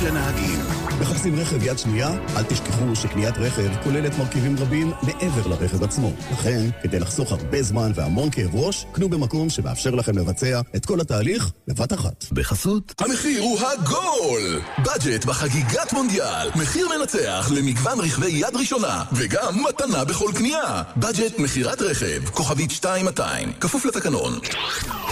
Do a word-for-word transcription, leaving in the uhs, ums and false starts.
לנהגים. מחפשים רכב יד שנייה? אל תשכחו שקניית רכב כוללת מרכיבים רבים מעבר לרכב עצמו. לכן, כדי לחסוך הרבה זמן והמון כאב ראש, קנו במקום שמאפשר לכם לבצע את כל התהליך בבת אחת. בחסות המחיר הוא הגול! בדג'ט בחגיגת מונדיאל. מחיר מנצח למגוון רכבי יד ראשונה, וגם מתנה בכל קנייה. בדג'ט מחירת רכב, כוכבית שתיים מאתיים, כפוף לתקנון.